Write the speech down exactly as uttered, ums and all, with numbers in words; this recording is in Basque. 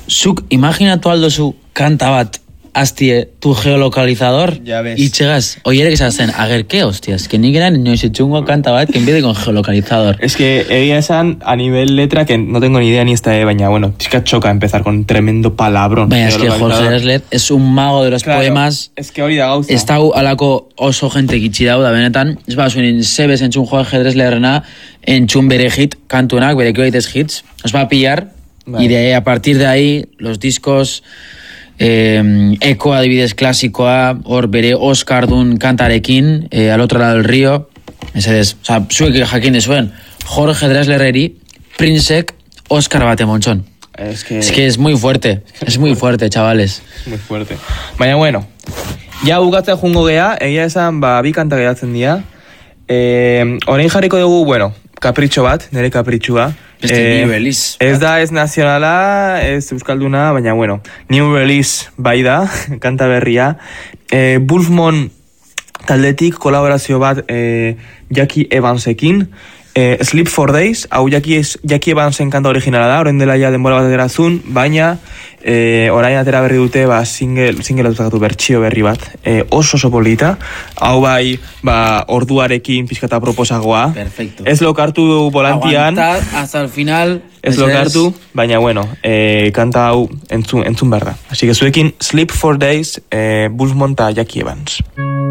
zuk imaginatu aldozu kanta bat aztie tu geolocalizador ya ves. Y llegas, oye, que se hacen, a ver, ¿qué hostias? Que ni gran no se chungo canta bat que empiece con geolocalizador. Es que egia esan a nivel letra que no tengo ni idea ni esta de baina, bueno, pizka choca empezar con tremendo palabrón. Vaya, es que Jorge Dresler es un mago de los claro, poemas. Es que hori da gauza. Ez dau alako oso gente gitxi dau, da benetan, ez ba, zuen sebez entzun Jorge Dreslerrena, entzun bere hit, kantunak, bere kioites hits, os va a pillar, vale. Y de, a partir de ahí, los discos... Eh, Eko adibidez klasikoa, hor bere Oscardun kantarekin, eh, al otro lado del río, esedez, o sea, zuek jakin dezuen, Jorge Dreslerreri, Princek, Oscar bate montxon. Es que... Es que es muy fuerte, es muy fuerte, chavales. Es muy fuerte. Baina, bueno, ja bukatzea jungo gea, egia esan, ba, bi kanta gehatzen dira. Eh, orain jarriko dugu, bueno, kapritxo bat, nire kapritxua. Este eh, new release. Ez da ez nazionala, ez euskalduna, baina bueno, new release bai da, kanta berria. Eh, Wolfmon taldetik kolaborazio bat eh, Jackie Evansekin, eh, Sleep for Days, hau Jackie, Jackie Evansen kanta originala da, orain dela ja denbora bat erazun, baina eh, orain atera berri dute ba, single, single dutatu bertsio berri bat, eh, oso oso polita, hau bai ba, orduarekin pizkata proposagoa. Perfecto. Ez lokartu volantian. Aguantad hasta el final. Ez lokartu, baina bueno, eh, kanta hau entzun, entzun behar da. Así que zuekin Sleep for Days, eh, Wolfmon eta Jackie Evans.